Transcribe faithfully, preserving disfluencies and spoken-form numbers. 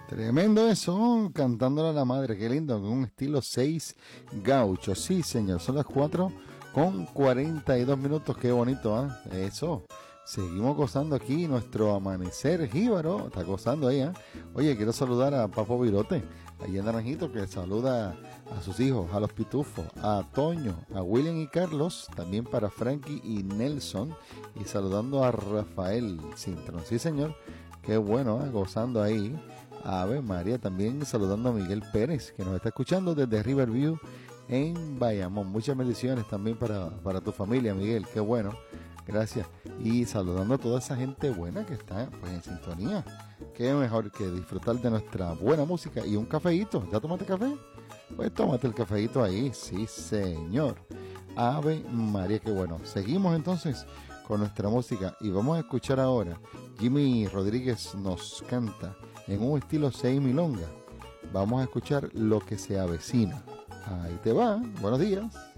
Tremendo eso, cantándole a la madre, qué lindo, con un estilo seis gaucho. Sí, señor, son las cuatro con cuarenta y dos minutos, qué bonito, ¿ah? ¿eh? Eso, seguimos gozando aquí, nuestro amanecer jíbaro, está gozando ahí, ¿eh? Oye, quiero saludar a Papo Virote, allí en Naranjito, que saluda a sus hijos, a los pitufos, a Toño, a William y Carlos, también para Frankie y Nelson, y saludando a Rafael Cintrón. Sí, señor, qué bueno, ¿eh? Gozando ahí. Ave María, también saludando a Miguel Pérez, que nos está escuchando desde Riverview en Bayamón. Muchas bendiciones también para, para tu familia, Miguel, qué bueno, gracias. Y saludando a toda esa gente buena que está pues en sintonía. Qué mejor que disfrutar de nuestra buena música y un cafeíto. ¿Ya tomaste café? Pues tómate el cafeíto ahí, sí señor. Ave María, qué bueno. Seguimos entonces con nuestra música y vamos a escuchar ahora. Jimmy Rodríguez nos canta en un estilo seis milonga. Vamos a escuchar Lo que se avecina. Ahí te va. Buenos días.